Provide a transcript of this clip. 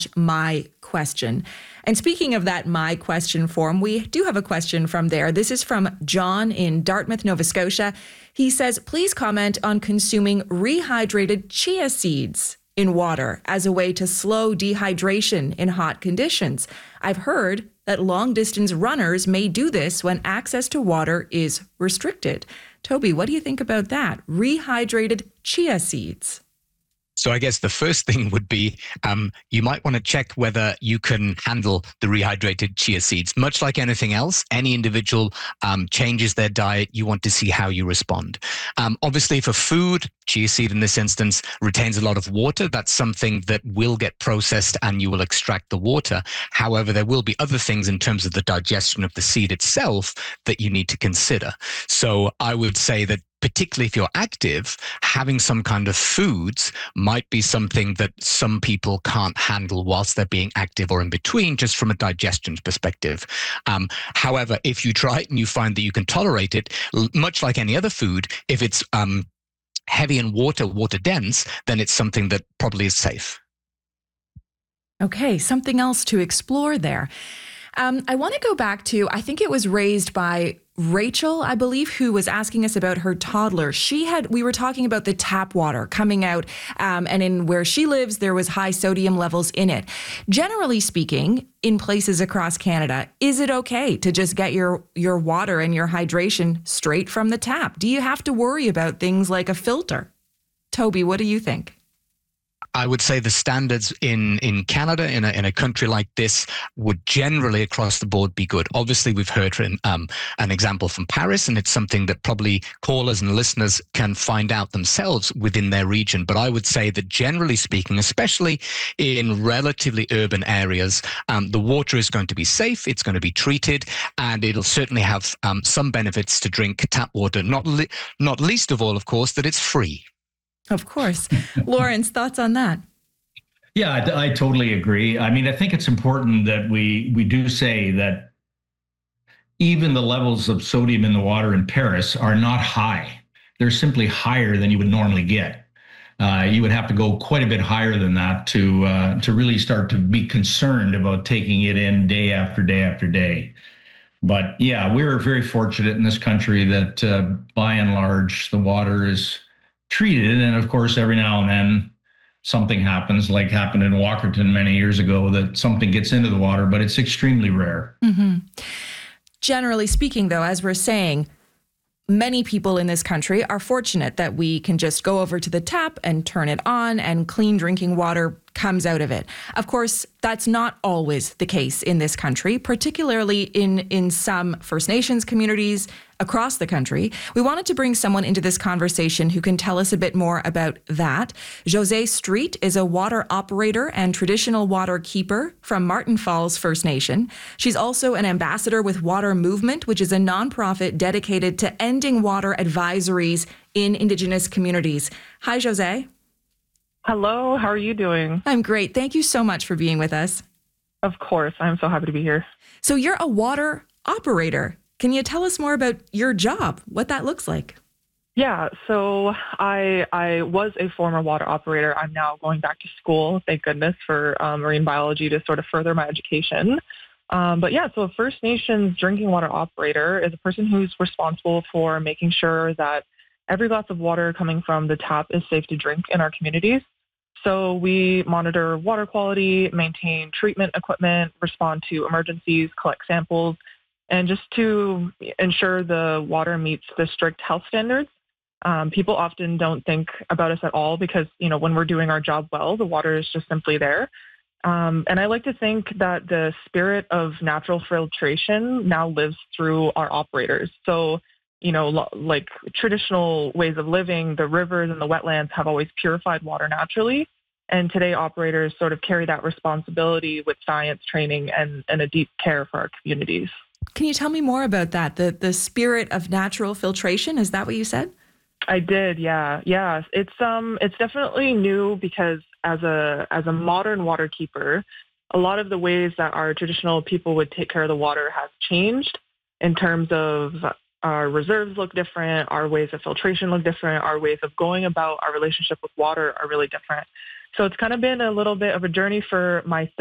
my question. And speaking of that my question form, we do have a question from there. This is from John in Dartmouth, Nova Scotia. He says, please comment on consuming rehydrated chia seeds in water as a way to slow dehydration in hot conditions. I've heard that long distance runners may do this when access to water is restricted. Toby, what do you think about that? Rehydrated chia seeds. So I guess the first thing would be you might want to check whether you can handle the rehydrated chia seeds. Much like anything else, any individual changes their diet, you want to see how you respond. Obviously, for food, chia seed in this instance retains a lot of water. That's something that will get processed and you will extract the water. However, there will be other things in terms of the digestion of the seed itself that you need to consider. So I would say that particularly if you're active, having some kind of foods might be something that some people can't handle whilst they're being active or in between, just from a digestion perspective. However, if you try it and you find that you can tolerate it, much like any other food, if it's heavy in water dense, then it's something that probably is safe. Okay, something else to explore there. I want to go back to, I think it was raised by Rachel, I believe, who was asking us about her toddler. We were talking about the tap water coming out, and in where she lives, there was high sodium levels in it. Generally speaking, in places across Canada, is it okay to just get your water and your hydration straight from the tap? Do you have to worry about things like a filter? Toby, what do you think? I would say the standards in Canada, in a country like this, would generally across the board be good. Obviously, we've heard an example from Paris, and it's something that probably callers and listeners can find out themselves within their region. But I would say that generally speaking, especially in relatively urban areas, the water is going to be safe, it's going to be treated, and it'll certainly have some benefits to drink tap water, not least of all, of course, that it's free. Of course. Lawrence, thoughts on that? Yeah, I totally agree. I mean, I think it's important that we do say that even the levels of sodium in the water in Paris are not high. They're simply higher than you would normally get. You would have to go quite a bit higher than that to really start to be concerned about taking it in day after day after day. But yeah, we're very fortunate in this country that by and large, the water is treated. And of course, every now and then something happens, like happened in Walkerton many years ago, that something gets into the water, but it's extremely rare. Mm-hmm. Generally speaking, though, as we're saying, many people in this country are fortunate that we can just go over to the tap and turn it on and clean drinking water comes out of it. Of course, that's not always the case in this country, particularly in some First Nations communities across the country. We wanted to bring someone into this conversation who can tell us a bit more about that. Josée Street is a water operator and traditional water keeper from Martin Falls First Nation. She's also an ambassador with Water Movement, which is a nonprofit dedicated to ending water advisories in Indigenous communities. Hi, Josée. Hello, how are you doing? I'm great. Thank you so much for being with us. Of course, I'm so happy to be here. So you're a water operator. Can you tell us more about your job, what that looks like? Yeah, so I was a former water operator. I'm now going back to school, thank goodness, for marine biology to sort of further my education. But yeah, so a First Nations drinking water operator is a person who's responsible for making sure that every glass of water coming from the tap is safe to drink in our communities. So we monitor water quality, maintain treatment equipment, respond to emergencies, collect samples, and just to ensure the water meets the strict health standards. People often don't think about us at all because, when we're doing our job well, the water is just simply there. And I like to think that the spirit of natural filtration now lives through our operators. So, like traditional ways of living, the rivers and the wetlands have always purified water naturally. And today operators sort of carry that responsibility with science training and a deep care for our communities. Can you tell me more about that? The spirit of natural filtration, is that what you said? I did, yeah. Yeah. It's definitely new because as a modern water keeper, a lot of the ways that our traditional people would take care of the water has changed in terms of our reserves look different, our ways of filtration look different, our ways of going about our relationship with water are really different. So it's kind of been a little bit of a journey for myself